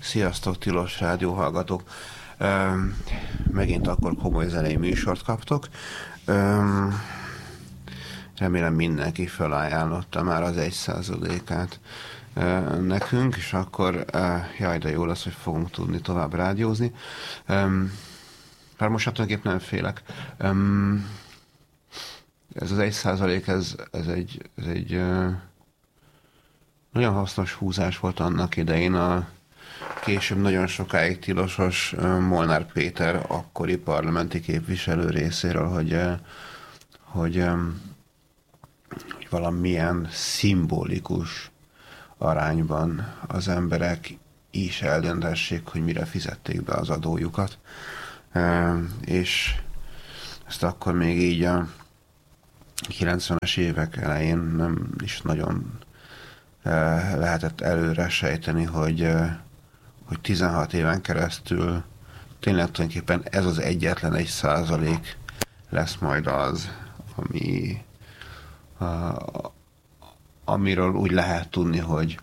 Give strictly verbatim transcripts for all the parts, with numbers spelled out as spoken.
Sziasztok, tilos rádió hallgatók! Öm, megint akkor komoly zenei műsort kaptok. Öm, remélem mindenki felajánlotta már az egy százalékát nekünk, és akkor jaj, de jó lesz, hogy fogunk tudni tovább rádiózni. Öm, Már most tulajdonképpen nem félek. Öm, ez az egy százalék, ez, ez egy, ez egy ö, nagyon hasznos húzás volt annak idején a később nagyon sokáig tilosos Molnár Péter akkori parlamenti képviselő részéről, hogy, hogy, hogy valamilyen szimbolikus arányban az emberek is eldöntessék, hogy mire fizették be az adójukat. És ezt akkor még így a kilencvenes évek elején nem is nagyon lehetett előre sejteni, hogy hogy tizenhat éven keresztül tényleg tulajdonképpen ez az egyetlen egy százalék lesz majd az, ami, a, amiről úgy lehet tudni, hogy,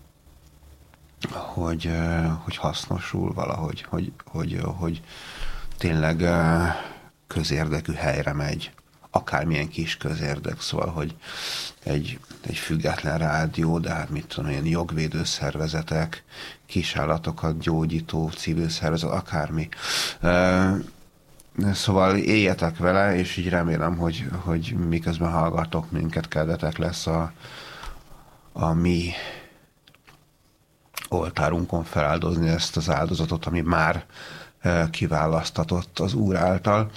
hogy, hogy hasznosul valahogy, hogy, hogy, hogy tényleg közérdekű helyre megy, akármilyen kis közérdek, szóval, hogy egy, egy független rádió, de hát mit tudom, ilyen jogvédő szervezetek, kisállatokat gyógyító civil szervezet, akármi. Szóval éljetek vele, és így remélem, hogy, hogy miközben hallgatok minket, kedvetek lesz a, a mi oltárunkon feláldozni ezt az áldozatot, ami már kiválasztatott az Úr által.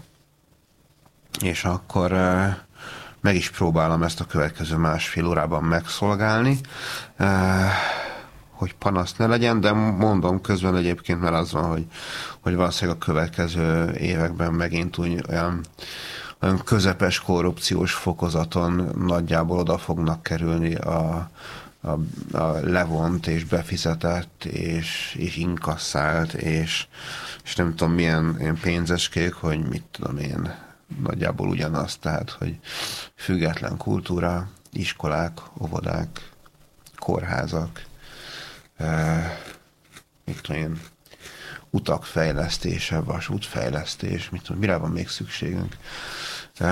És akkor uh, meg is próbálom ezt a következő másfél órában megszolgálni, uh, hogy panasz ne legyen, de mondom közben egyébként, mert az van, hogy, hogy valószínűleg a következő években megint úgy olyan, olyan közepes korrupciós fokozaton nagyjából oda fognak kerülni a, a, a levont és befizetett és, és inkasszált és, és nem tudom milyen ilyen pénzeskék, hogy mit tudom én, nagyjából ugyanaz, tehát, hogy független kultúra, iskolák, óvodák, kórházak, e, mit tudom én, utak fejlesztése, vasútfejlesztés, mit tudom, mire van még szükségünk. E,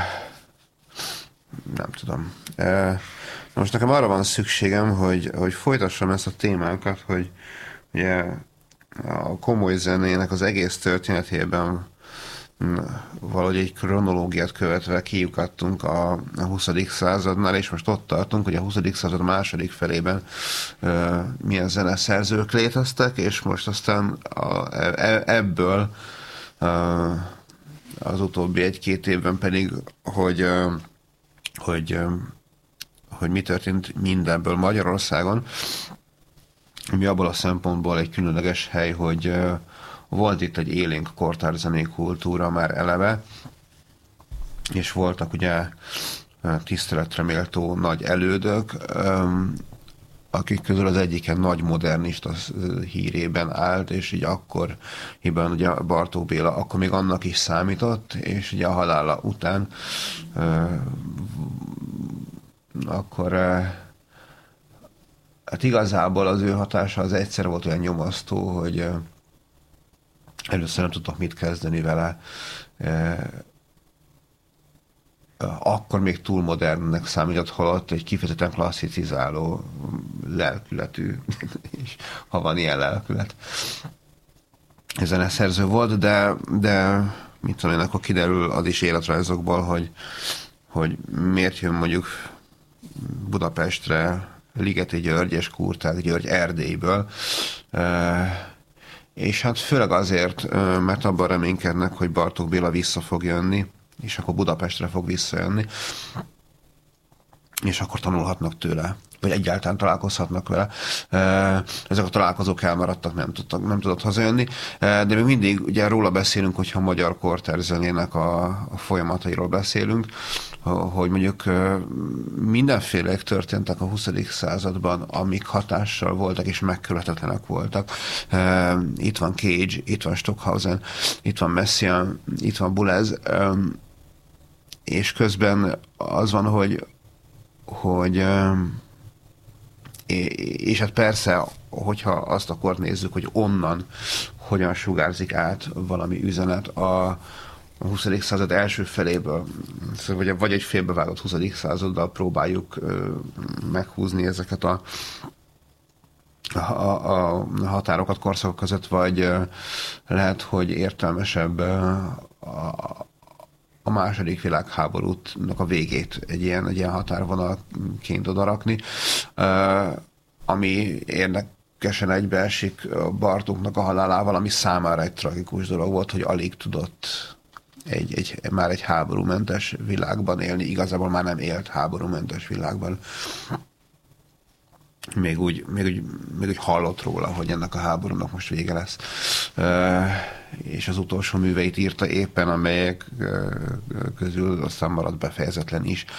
nem tudom. E, most nekem arra van szükségem, hogy, hogy folytassam ezt a témánkat, hogy ugye a komoly zenének az egész történetében valahogy egy kronológiát követve kiukadtunk a, a huszadik századnál, és most ott tartunk, hogy a huszadik század második felében uh, milyen zeneszerzők léteztek, és most aztán a, e, ebből uh, az utóbbi egy-két évben pedig, hogy, uh, hogy, uh, hogy mi történt mindenből Magyarországon, mi abból a szempontból egy különleges hely, hogy uh, volt itt egy élénk kortárs kultúra már eleve, és voltak ugye tiszteletre méltó nagy elődök, akik közül az egyiken nagy modernista hírében állt, és így akkor, hibben ugye Bartók Béla akkor még annak is számított, és ugye a halála után akkor hát igazából az ő hatása az egyszer volt olyan nyomasztó, hogy először nem tudtak mit kezdeni vele. Akkor még túl modernnek számított, holott egy kifejezetten klasszicizáló lelkületű, és ha van ilyen lelkület, zeneszerző volt, de, de mit tudom én, akkor kiderül az is életrajzokból, hogy, hogy miért jön mondjuk Budapestre Ligeti György és Kurtág György Erdélyből, és hát főleg azért, mert abban reménykednek, hogy Bartók Béla vissza fog jönni, és akkor Budapestre fog visszajönni, és akkor tanulhatnak tőle, vagy egyáltalán találkozhatnak vele. Ezek a találkozók elmaradtak, nem, tudtak, nem tudott hazajönni, de még mindig ugye róla beszélünk, hogyha a magyar kortárs zenének a, a folyamatairól beszélünk, hogy mondjuk mindenfélek történtek a huszadik században, amik hatással voltak és megkövetetlenek voltak. Itt van Cage, itt van Stockhausen, itt van Messiaen, itt van Boulez, és közben az van, hogy, hogy és hát persze, hogyha azt akkor nézzük, hogy onnan hogyan sugárzik át valami üzenet a, a huszadik század első feléből, szóval vagy egy félbevágott huszadik századdal próbáljuk ö, meghúzni ezeket a, a, a határokat korszakok között, vagy ö, lehet, hogy értelmesebb ö, a, a második világháborúnak a végét egy ilyen, egy ilyen határvonalként odarakni, ö, ami érdekesen egybeesik Bartóknak a halálával, ami számára egy tragikus dolog volt, hogy alig tudott egy, egy, már egy háborúmentes világban élni, igazából már nem élt háborúmentes világban. Még úgy, még, úgy, még úgy hallott róla, hogy ennek a háborúnak most vége lesz. És az utolsó műveit írta éppen, amelyek közül aztán maradt befejezetlen is.